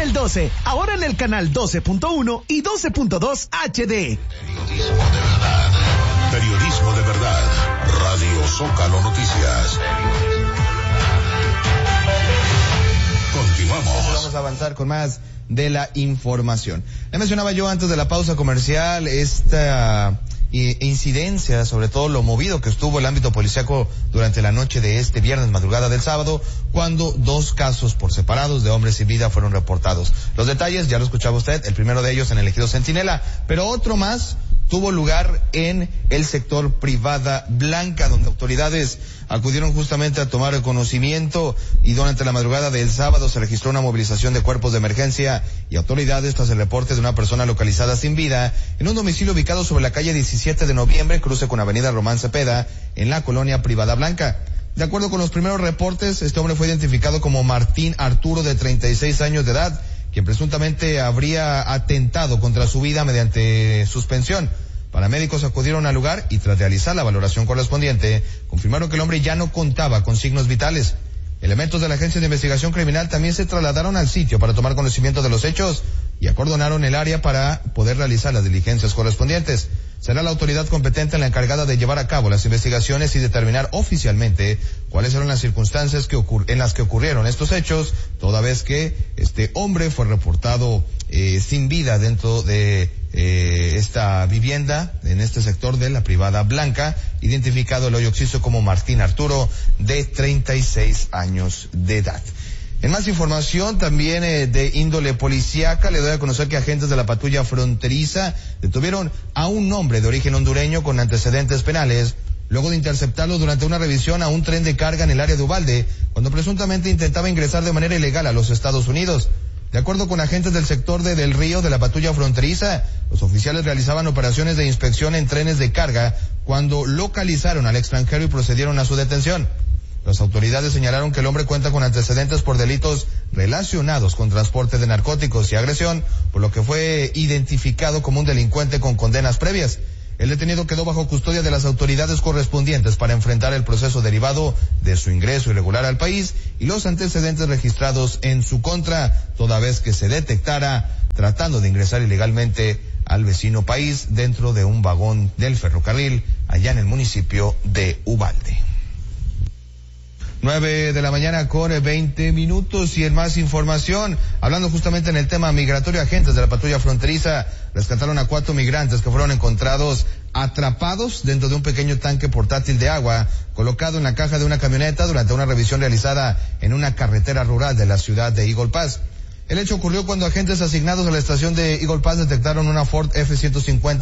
el 12, ahora en el canal 12.1 y 12.2 HD. Periodismo de verdad. Periodismo de verdad. Radio Zócalo Noticias. Continuamos. Vamos a avanzar con más de la información. Le mencionaba yo antes de la pausa comercial esta incidencia, sobre todo lo movido que estuvo el ámbito policíaco durante la noche de este viernes, madrugada del sábado, cuando 2 casos por separados de hombres sin vida fueron reportados. Los detalles ya lo escuchaba usted, el primero de ellos en el ejido Centinela, pero otro más tuvo lugar en el sector Privada Blanca, donde autoridades acudieron justamente a tomar conocimiento, y durante la madrugada del sábado se registró una movilización de cuerpos de emergencia y autoridades tras el reporte de una persona localizada sin vida en un domicilio ubicado sobre la calle 17 de noviembre, cruce con avenida Román Cepeda, en la colonia Privada Blanca. De acuerdo con los primeros reportes, este hombre fue identificado como Martín Arturo, de 36 años de edad, quien presuntamente habría atentado contra su vida mediante suspensión. Paramédicos acudieron al lugar y tras realizar la valoración correspondiente, confirmaron que el hombre ya no contaba con signos vitales. Elementos de la Agencia de Investigación Criminal también se trasladaron al sitio para tomar conocimiento de los hechos y acordonaron el área para poder realizar las diligencias correspondientes. Será la autoridad competente la encargada de llevar a cabo las investigaciones y determinar oficialmente cuáles eran las circunstancias en las que ocurrieron estos hechos, toda vez que este hombre fue reportado sin vida dentro de esta vivienda, en este sector de la Privada Blanca, identificado el hoy occiso como Martín Arturo, de 36 años de edad. En más información también de índole policíaca, le doy a conocer que agentes de la patrulla fronteriza detuvieron a un hombre de origen hondureño con antecedentes penales, luego de interceptarlo durante una revisión a un tren de carga en el área de Uvalde, cuando presuntamente intentaba ingresar de manera ilegal a los Estados Unidos. De acuerdo con agentes del sector de Del Río de la patrulla fronteriza, los oficiales realizaban operaciones de inspección en trenes de carga cuando localizaron al extranjero y procedieron a su detención. Las autoridades señalaron que el hombre cuenta con antecedentes por delitos relacionados con transporte de narcóticos y agresión, por lo que fue identificado como un delincuente con condenas previas. El detenido quedó bajo custodia de las autoridades correspondientes para enfrentar el proceso derivado de su ingreso irregular al país y los antecedentes registrados en su contra, toda vez que se detectara tratando de ingresar ilegalmente al vecino país dentro de un vagón del ferrocarril allá en el municipio de Uvalde. 9 de la mañana con 20 minutos y en más información, hablando justamente en el tema migratorio, agentes de la patrulla fronteriza rescataron a 4 migrantes que fueron encontrados atrapados dentro de un pequeño tanque portátil de agua colocado en la caja de una camioneta durante una revisión realizada en una carretera rural de la ciudad de Eagle Pass. El hecho ocurrió cuando agentes asignados a la estación de Eagle Pass detectaron una Ford F-150